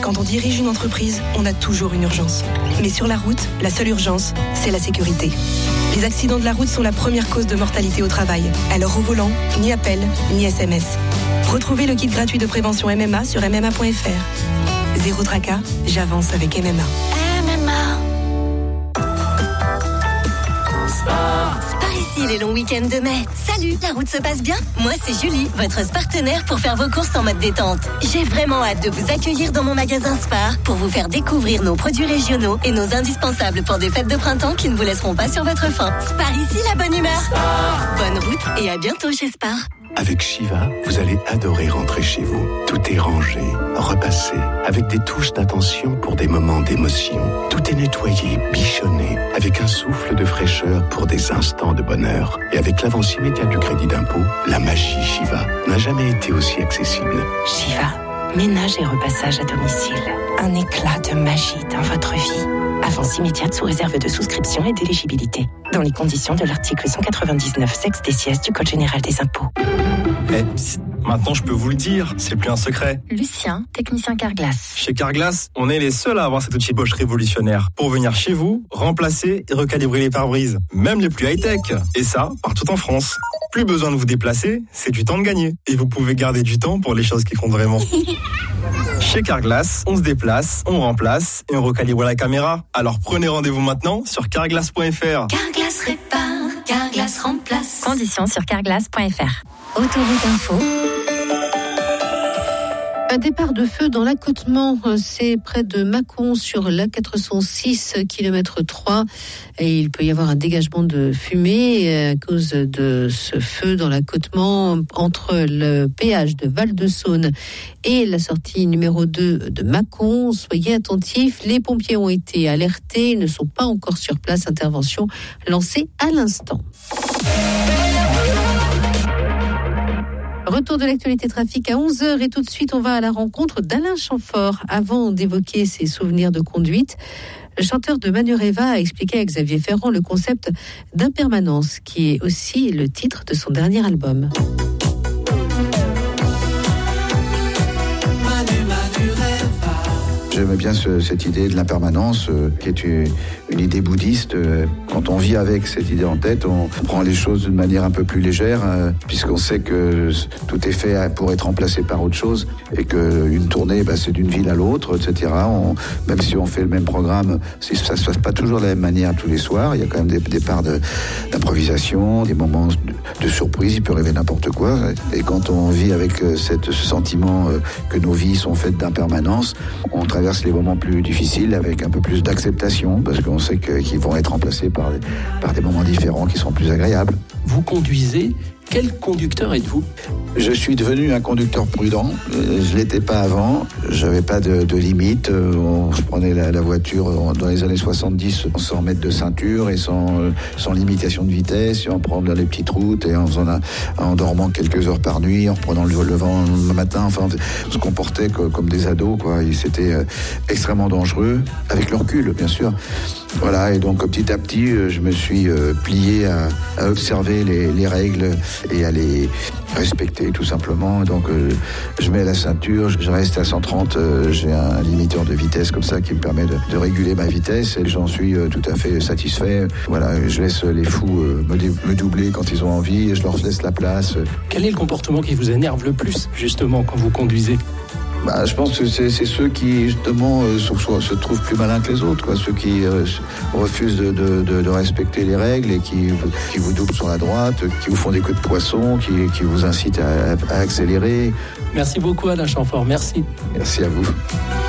Quand on dirige une entreprise, on a toujours une urgence. Mais sur la route, la seule urgence, c'est la sécurité. Les accidents de la route sont la première cause de mortalité au travail. Alors au volant, ni appel, ni SMS. Retrouvez le kit gratuit de prévention MMA sur MMA.fr. Zéro tracas, j'avance avec MMA. Ici les longs week-ends de mai. Salut, la route se passe bien? Moi c'est Julie, votre partenaire pour faire vos courses en mode détente. J'ai vraiment hâte de vous accueillir dans mon magasin Spar pour vous faire découvrir nos produits régionaux et nos indispensables pour des fêtes de printemps qui ne vous laisseront pas sur votre faim. Spar ici, la bonne humeur. Spar. Bonne route et à bientôt chez Spar. Avec Shiva, vous allez adorer rentrer chez vous. Tout est rangé, repassé, avec des touches d'attention pour des moments d'émotion. Tout est nettoyé, bichonné, avec un souffle de fraîcheur pour des instants de bonheur. Et avec l'avance immédiate du crédit d'impôt, la magie Shiva n'a jamais été aussi accessible. Shiva, ménage et repassage à domicile. Un éclat de magie dans votre vie. Avance immédiate sous réserve de souscription et d'éligibilité. Dans les conditions de l'article 199 sexe des sièges du Code général des impôts. Maintenant, je peux vous le dire, c'est plus un secret. Lucien, technicien Carglass. Chez Carglass, on est les seuls à avoir cet outil Bosch révolutionnaire pour venir chez vous, remplacer et recalibrer les pare-brises, même les plus high-tech. Et ça, partout en France. Plus besoin de vous déplacer, c'est du temps de gagner. Et vous pouvez garder du temps pour les choses qui comptent vraiment. Chez Carglass, on se déplace, on remplace et on recalibre la caméra. Alors prenez rendez-vous maintenant sur carglass.fr. Carglass répare, Carglass remplace. Conditions sur carglass.fr. Autoroute Info. Un départ de feu dans l'accotement, c'est près de Mâcon sur l'A406 km 3 et il peut y avoir un dégagement de fumée à cause de ce feu dans l'accotement entre le péage de Val-de-Saône et la sortie numéro 2 de Mâcon. Soyez attentifs, les pompiers ont été alertés, ils ne sont pas encore sur place, intervention lancée à l'instant. Retour de l'actualité trafic à 11h et tout de suite on va à la rencontre d'Alain Chamfort. Avant d'évoquer ses souvenirs de conduite, le chanteur de Manureva a expliqué à Xavier Ferrand le concept d'impermanence qui est aussi le titre de son dernier album. J'aimais bien cette idée de l'impermanence, qui est une idée bouddhiste. Quand on vit avec cette idée en tête, on prend les choses d'une manière un peu plus légère, puisqu'on sait que tout est fait pour être remplacé par autre chose, et qu'une tournée, c'est d'une ville à l'autre, etc. Même si on fait le même programme, ça se passe pas toujours de la même manière tous les soirs. Il y a quand même des parts d'improvisation, des moments de surprise, il peut arriver n'importe quoi. Et quand on vit avec ce sentiment que nos vies sont faites d'impermanence, on traverse les moments plus difficiles avec un peu plus d'acceptation, parce qu'on sait qu'ils vont être remplacés par des moments différents qui sont plus agréables. Vous conduisez, quel conducteur êtes-vous ? Je suis devenu un conducteur prudent. Je l'étais pas avant. J'avais pas de limite. Je prenais la voiture dans les années 70 sans mettre de ceinture et sans limitation de vitesse, et en prenant les petites routes et en dormant quelques heures par nuit, en reprenant le vent le matin. Enfin, on se comportait comme des ados, quoi. Et c'était extrêmement dangereux, avec le recul, bien sûr. Voilà. Et donc, petit à petit, je me suis plié à observer les règles et à les respecter tout simplement. Donc je mets la ceinture, je reste à 130, j'ai un limiteur de vitesse comme ça qui me permet de réguler ma vitesse et j'en suis tout à fait satisfait. Voilà, je laisse les fous me doubler quand ils ont envie et je leur laisse la place. Quel est le comportement qui vous énerve le plus justement quand vous conduisez ? Je pense que c'est ceux qui, justement, se trouvent plus malins que les autres, quoi. Ceux qui refusent de respecter les règles et qui vous doublent sur la droite, qui vous font des coups de poisson, qui vous incitent à accélérer. Merci beaucoup Alain Chamfort, merci. Merci à vous.